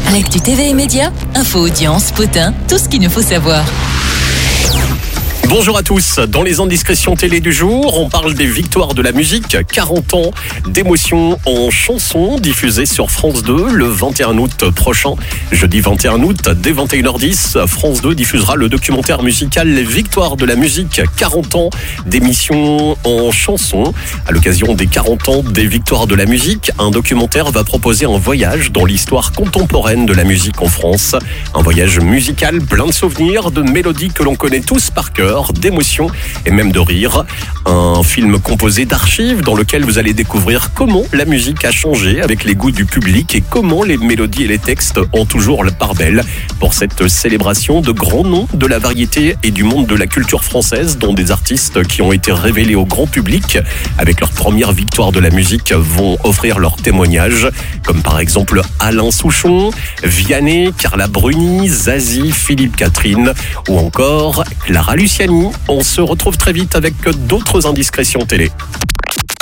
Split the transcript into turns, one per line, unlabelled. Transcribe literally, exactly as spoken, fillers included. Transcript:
L'actu T V et médias, info, audience, potin, tout ce qu'il nous faut savoir.
Bonjour à tous, dans les indiscrétions télé du jour, on parle des victoires de la musique, quarante ans d'émotion en chanson diffusée sur France deux le vingt et un août prochain. Jeudi vingt et un août, dès vingt et une heures dix, France deux diffusera le documentaire musical Les victoires de la musique, quarante ans d'émission en chanson. À l'occasion des quarante ans des victoires de la musique, un documentaire va proposer un voyage dans l'histoire contemporaine de la musique en France. Un voyage musical plein de souvenirs, de mélodies que l'on connaît tous par cœur, d'émotions et même de rire. Un film composé d'archives dans lequel vous allez découvrir comment la musique a changé avec les goûts du public et comment les mélodies et les textes ont toujours la part belle. Pour cette célébration de grands noms de la variété et du monde de la culture française, dont des artistes qui ont été révélés au grand public avec leur première victoire de la musique vont offrir leur témoignage, comme par exemple Alain Souchon, Vianney, Carla Bruni, Zazie, Philippe Catherine ou encore Clara Luciani. On se retrouve très vite avec d'autres indiscrétions télé.